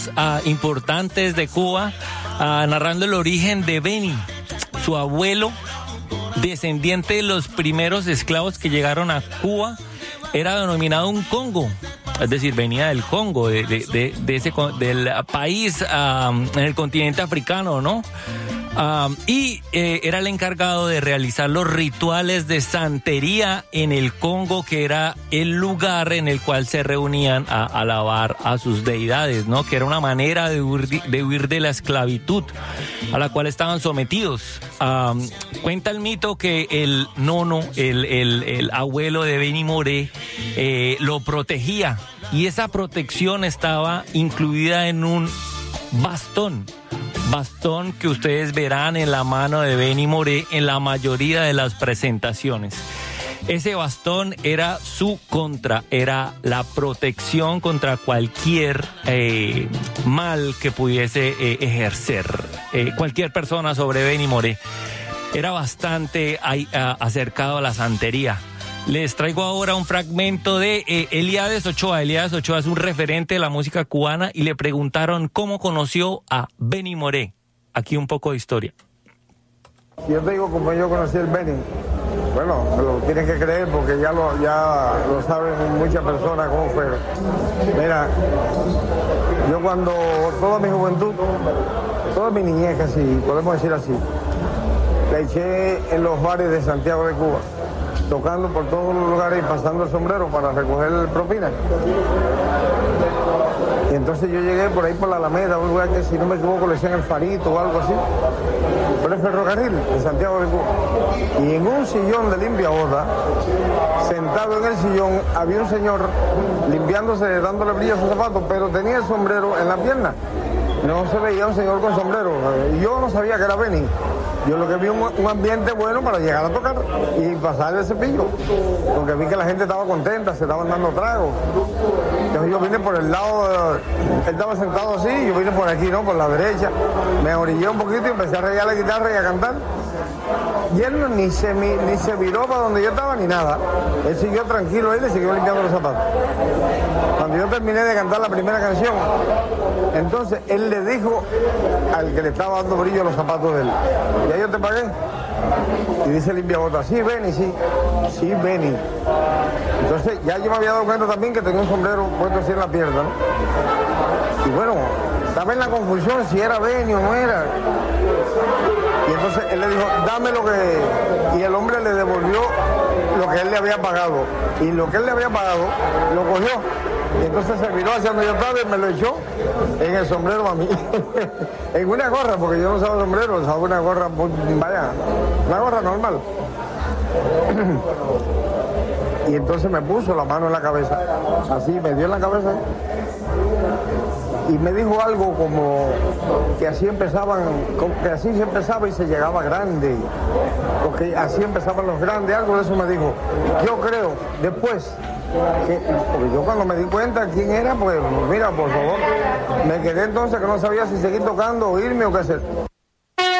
más importantes de Cuba, narrando el origen de Beni, su abuelo, descendiente de los primeros esclavos que llegaron a Cuba, era denominado un Congo. Es decir, venía del Congo, del país en el continente africano, ¿no? Era el encargado de realizar los rituales de santería en el Congo, que era el lugar en el cual se reunían a alabar a sus deidades, ¿no? Que era una manera de huir de la esclavitud a la cual estaban sometidos. Cuenta el mito que el nono, el abuelo de Beni Moré, lo protegía, y esa protección estaba incluida en un bastón que ustedes verán en la mano de Beni Moré en la mayoría de las presentaciones. Ese bastón era era la protección contra cualquier mal que pudiese ejercer cualquier persona sobre Beni Moré. Era bastante acercado a la santería. Les traigo ahora un fragmento de Elías Ochoa. Elías Ochoa es un referente de la música cubana y le preguntaron cómo conoció a Beni Moré. Aquí un poco de historia. Yo te digo como yo conocí el Beni. Bueno, me lo tienes que creer porque ya lo saben muchas personas cómo fue. Mira, yo cuando toda mi juventud, toda mi niñez casi, podemos decir así, la eché en los bares de Santiago de Cuba, tocando por todos los lugares y pasando el sombrero para recoger propina. Y entonces yo llegué por ahí por la Alameda, un lugar que si no me equivoco le decían El Farito o algo así, por el ferrocarril de Santiago de Cuba. Y en un sillón de limpiabotas, sentado en el sillón, había un señor limpiándose, dándole brillo a sus zapatos, pero tenía el sombrero en la pierna. No se veía un señor con sombrero. Yo no sabía que era Beni. Yo lo que vi un ambiente bueno para llegar a tocar y pasar el cepillo, porque vi que la gente estaba contenta, se estaban dando tragos. Entonces yo vine por el lado, él estaba sentado así, yo vine por aquí, ¿no? Por la derecha, me orillé un poquito y empecé a rayar la guitarra y a cantar. Y él ni se viró para donde yo estaba ni nada. Él siguió tranquilo ahí, le siguió limpiando los zapatos. Cuando yo terminé de cantar la primera canción, entonces él le dijo al que le estaba dando brillo a los zapatos de él: ¿ya yo te pagué? Y dice limpiabotas: sí, Beni, sí, Beni. Entonces ya yo me había dado cuenta también que tenía un sombrero puesto así en la pierna, ¿no? Y bueno, estaba en la confusión si era Beni o no era. Y entonces él le dijo: dame lo que... Y el hombre le devolvió lo que él le había pagado. Y lo que él le había pagado, lo cogió. Y entonces se miró hacia donde yo estaba y me lo echó en el sombrero a mí. En una gorra, porque yo no usaba sombrero, usaba una gorra, una gorra normal. Y entonces me puso la mano en la cabeza, así, me dio en la cabeza. Y me dijo algo como que así se empezaba y se llegaba grande, porque así empezaban los grandes, algo de eso me dijo. Yo creo, después, porque yo cuando me di cuenta quién era, pues mira, por favor, me quedé entonces que no sabía si seguir tocando o irme o qué hacer.